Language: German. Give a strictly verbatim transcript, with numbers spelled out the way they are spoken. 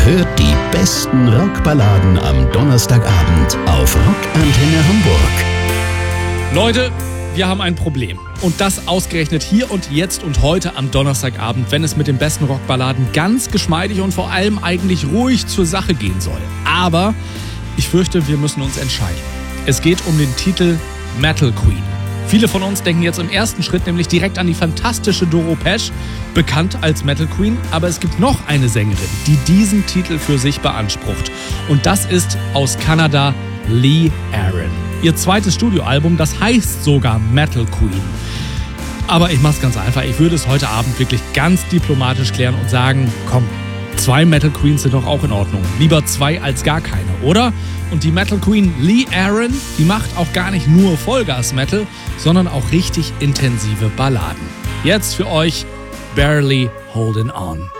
hört die besten Rockballaden am Donnerstagabend auf Rockantenne Hamburg. Leute, wir haben ein Problem. Und das ausgerechnet hier und jetzt und heute am Donnerstagabend, wenn es mit den besten Rockballaden ganz geschmeidig und vor allem eigentlich ruhig zur Sache gehen soll. Aber ich fürchte, wir müssen uns entscheiden. Es geht um den Titel Metal Queen. Viele von uns denken jetzt im ersten Schritt nämlich direkt an die fantastische Doro Pesch, bekannt als Metal Queen. Aber es gibt noch eine Sängerin, die diesen Titel für sich beansprucht. Und das ist aus Kanada Lee Aaron. Ihr zweites Studioalbum, das heißt sogar Metal Queen. Aber ich mach's ganz einfach. Ich würde es heute Abend wirklich ganz diplomatisch klären und sagen, komm, zwei Metal Queens sind doch auch in Ordnung. Lieber zwei als gar keine, oder? Und die Metal Queen Lee Aaron, die macht auch gar nicht nur Vollgas-Metal, sondern auch richtig intensive Balladen. Jetzt für euch Barely Holding On.